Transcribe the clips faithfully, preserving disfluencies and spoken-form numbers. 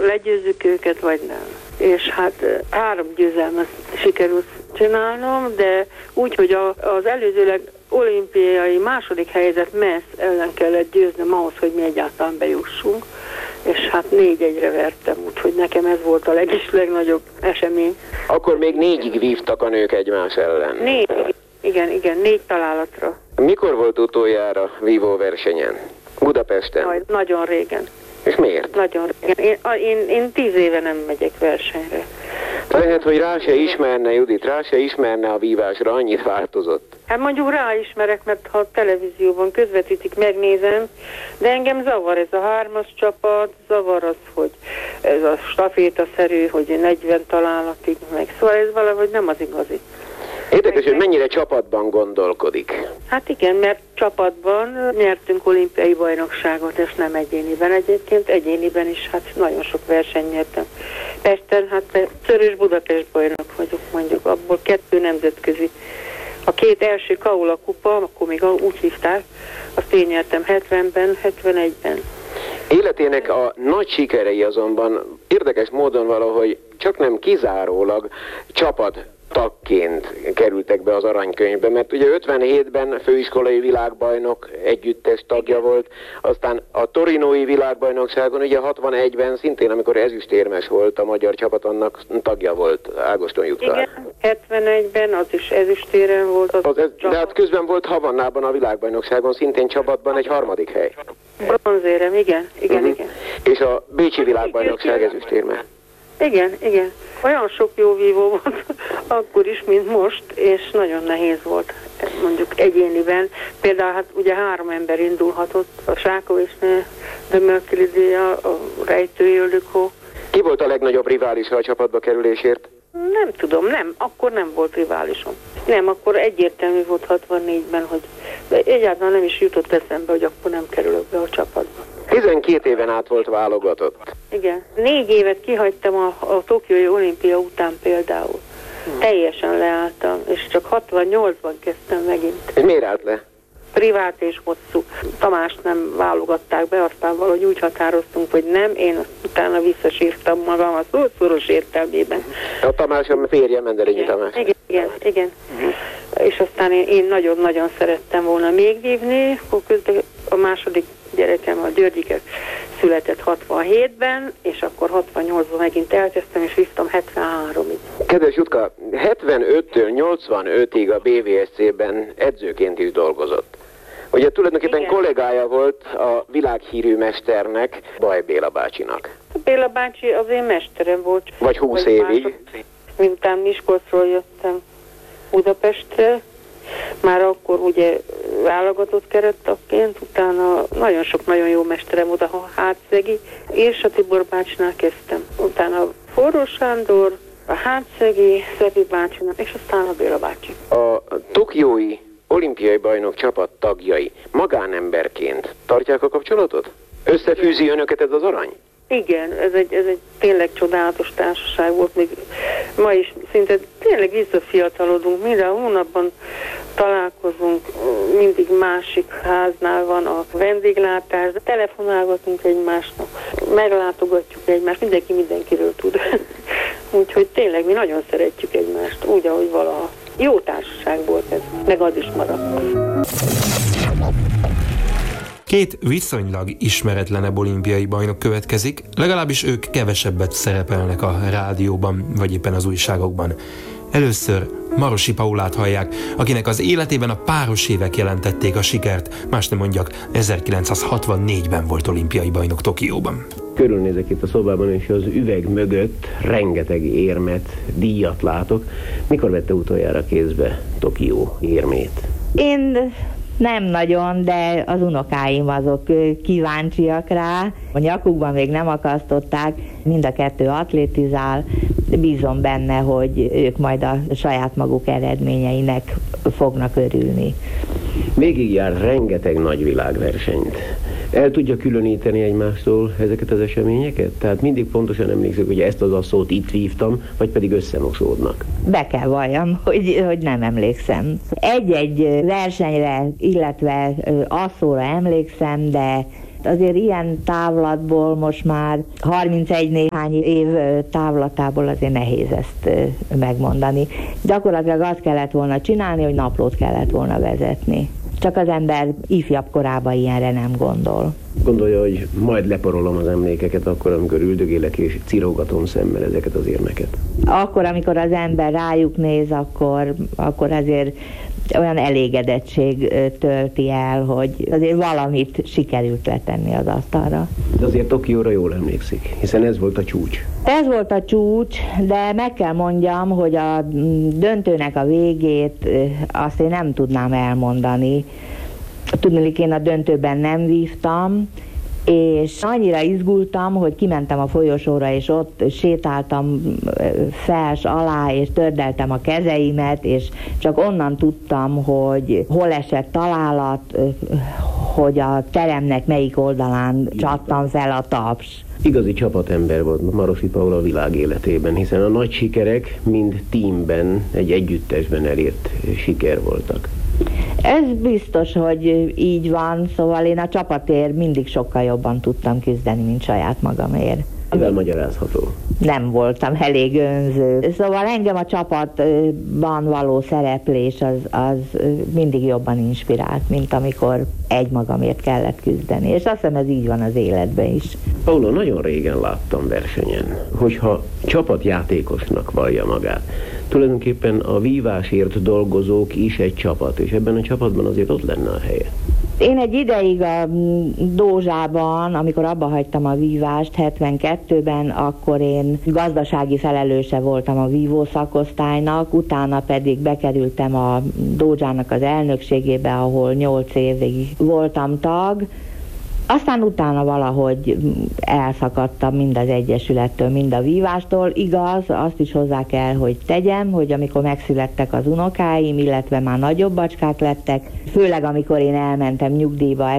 legyőzzük őket, vagy nem. És hát három győzelmet sikerült csinálnom, de úgy, hogy a, az előzőleg olimpiai második helyzet messz ellen kellett győznöm ahhoz, hogy mi egyáltalán bejussunk, és hát négy egyre vertem, úgyhogy nekem ez volt a legis legnagyobb esemény. Akkor még négyig vívtak a nők egymás ellen. Négy, igen, igen, négy találatra. Mikor volt utoljára vívó versenyen? Budapesten? Majd, nagyon régen. És miért? Nagyon régen. Én, én, én tíz éve nem megyek versenyre. Lehet, hogy rá se ismerne, Judit, rá se ismerne a vívásra, annyit változott. Hát mondjuk ráismerek, mert ha a televízióban közvetítik, megnézem, de engem zavar ez a hármas csapat, zavar az, hogy ez a stafétaszerű, hogy negyven találatig meg. Szóval ez valahogy nem az igazi. Érdekes, hogy mennyire csapatban gondolkodik. Hát igen, mert csapatban nyertünk olimpiai bajnokságot, és nem egyéniben. Egyébként egyéniben is hát nagyon sok versenyt nyertem. Pesten, hát Szörös Budapest bajnok vagyok mondjuk, abból kettő nemzetközi. A két első Kaula kupa, akkor még úgy hívták, azt én nyertem hetvenben, hetvenegyben. Életének a nagy sikerei azonban érdekes módon valahogy csak nem kizárólag csapat tagként kerültek be az aranykönyvbe, mert ugye ötvenhétben főiskolai világbajnok együttes tagja volt, aztán a torinói világbajnokságon ugye hatvanegyben szintén, amikor ezüstérmes volt a magyar csapat, annak tagja volt Ágoston Jutka. Igen, hetvenegyben az is ezüstéren volt. Az az ez, de hát közben volt Havannában a világbajnokságon szintén csapatban egy harmadik hely. Bronzérem, igen, igen, uh-huh. igen. És a bécsi világbajnokság ezüstérme. Igen, igen. Olyan sok jó vívó volt akkor is, mint most, és nagyon nehéz volt mondjuk egyéniben. Például hát ugye három ember indulhatott, a Sákovicsné, de Merkilidéja, a Rejtői Ildikó. Ki volt a legnagyobb riválisa a csapatba kerülésért? Nem tudom, nem, akkor nem volt riválisom. Nem, akkor egyértelmű volt hatvannégyben, hogy egyáltalán nem is jutott eszembe, hogy akkor nem kerülök be a csapatba. tizenkét éven át volt válogatott. Igen. Négy évet kihagytam a, a Tokiói olimpia után például. Hmm. Teljesen leálltam, és csak hatvannyolcban kezdtem megint. És miért állt le? Privát és hosszú. Tamást nem válogatták be, aztán valahogy úgy határoztunk, hogy nem, én utána visszasírtam magam a szó szoros értelmében. A Tamás a férje, Mendelényi Tamás. Igen, igen, igen. Uh-huh. És aztán én, én nagyon-nagyon szerettem volna még vívni, akkor közben a második gyerekem, a Györgyike született hatvanhétben, és akkor hatvannyolcban megint elkezdtem, és vívtam hetvenháromig. Kedves Jutka, hetvenöttől nyolcvanötig a bé vé es cé-ben edzőként is dolgozott. Ugye tulajdonképpen igen. kollégája volt a világhírű mesternek, Baj Béla bácsinak. Béla bácsi az én mesterem volt. Vagy húsz évig. Miután Miskolcról jöttem Budapestre, már akkor ugye válogatott kerettagként, utána nagyon sok nagyon jó mesterem volt, a Hátszegi, és a Tibor bácsinál kezdtem. Utána a Forró Sándor, a Hátszegi, Szepi bácsinál, és aztán a Béla bácsi. A tokiói olimpiai bajnok csapat tagjai magánemberként tartják a kapcsolatot? Összefűzi önöket ez az arany? Igen, ez egy, ez egy tényleg csodálatos társaság volt, még ma is szinte tényleg visszafiatalodunk, minden hónapban találkozunk, mindig másik háznál van a vendéglátás, telefonálgatunk egymásnak, meglátogatjuk egymást, mindenki mindenkiről tud. Úgyhogy tényleg mi nagyon szeretjük egymást, úgy, ahogy valaha. Jó társaság volt ez, meg az is maradt. Két viszonylag ismeretlenebb olimpiai bajnok következik, legalábbis ők kevesebbet szerepelnek a rádióban, vagy éppen az újságokban. Először Marosi Paulát hallják, akinek az életében a páros évek jelentették a sikert, más nem mondjak, ezerkilencszázhatvannégyben volt olimpiai bajnok Tokióban. Körülnézek itt a szobában, és az üveg mögött rengeteg érmet, díjat látok. Mikor vette utoljára kézbe Tokió érmét? Én nem nagyon, de az unokáim azok kíváncsiak rá. A nyakukban még nem akasztották, mind a kettő atlétizál. Bízom benne, hogy ők majd a saját maguk eredményeinek fognak örülni. Végigjár rengeteg nagy világversenyt. El tudja különíteni egymástól ezeket az eseményeket? Tehát mindig pontosan emlékszik, hogy ezt az asszót itt vívtam, vagy pedig összemosódnak? Be kell valljam, hogy, hogy nem emlékszem. Egy-egy versenyre, illetve asszóra emlékszem, de Azért ilyen távlatból most már harmincegy néhány év távlatából azért nehéz ezt megmondani. Gyakorlatilag azt kellett volna csinálni, hogy naplót kellett volna vezetni. Csak az ember ifjabb korában ilyenre nem gondol. Gondolja, hogy majd leporolom az emlékeket akkor, amikor üldögélek és cirogatom szemmel ezeket az érmeket? Akkor, amikor az ember rájuk néz, akkor, akkor azért olyan elégedettség tölti el, hogy azért valamit sikerült letenni az asztalra. De azért Tokióra jól emlékszik, hiszen ez volt a csúcs. Ez volt a csúcs, de meg kell mondjam, hogy a döntőnek a végét azt én nem tudnám elmondani. Tudniillik, én a döntőben nem vívtam, és annyira izgultam, hogy kimentem a folyosóra, és ott sétáltam fels alá, és tördeltem a kezeimet, és csak onnan tudtam, hogy hol esett találat, hogy a teremnek melyik oldalán csattan fel a taps. Igazi csapatember volt Marosi Paula a világ életében, hiszen a nagy sikerek mind teamben, egy együttesben elért siker voltak. Ez biztos, hogy így van, szóval én a csapatért mindig sokkal jobban tudtam küzdeni, mint saját magamért. Mivel magyarázható? Nem voltam elég önző. Szóval engem a csapatban való szereplés az, az mindig jobban inspirált, mint amikor egymagamért kellett küzdeni. És azt hiszem, ez így van az életben is. Paula, nagyon régen láttam versenyen, hogyha csapatjátékosnak vallja magát. Tulajdonképpen a vívásért dolgozók is egy csapat, és ebben a csapatban azért ott lenne a helye. Én egy ideig a Dózsában, amikor abba hagytam a vívást hetvenkettőben, akkor én gazdasági felelőse voltam a vívó szakosztálynak, utána pedig bekerültem a Dózsának az elnökségébe, ahol nyolc évig voltam tag. Aztán utána valahogy elszakadtam mind az egyesülettől, mind a vívástól. Igaz, azt is hozzá kell, hogy tegyem, hogy amikor megszülettek az unokáim, illetve már nagyobb bacskák lettek, főleg amikor én elmentem nyugdíjba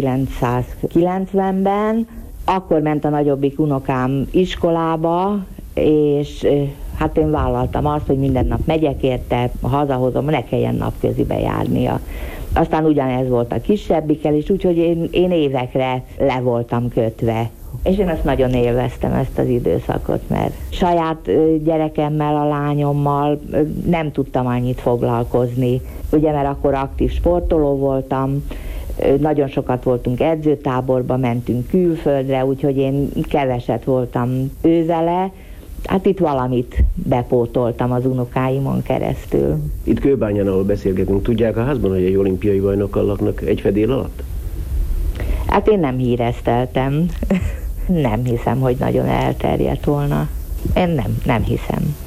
ezerkilencszázkilencvenben, akkor ment a nagyobbik unokám iskolába, és hát én vállaltam azt, hogy minden nap megyek érte, hazahozom, ne kelljen napközibe járnia. Aztán ugyanez volt a kisebbikkel is, úgyhogy én, én évekre le voltam kötve. És én ezt nagyon élveztem, ezt az időszakot, mert saját gyerekemmel, a lányommal nem tudtam annyit foglalkozni. Ugye, mert akkor aktív sportoló voltam, nagyon sokat voltunk edzőtáborba, mentünk külföldre, úgyhogy én keveset voltam ővele. Hát itt valamit bepótoltam az unokáimon keresztül. Itt Kőbányán, ahol beszélgetünk, tudják a házban, hogy egy olimpiai bajnokkal laknak egy fedél alatt? Hát én nem híreszteltem. Nem hiszem, hogy nagyon elterjedt volna. Én nem, nem hiszem.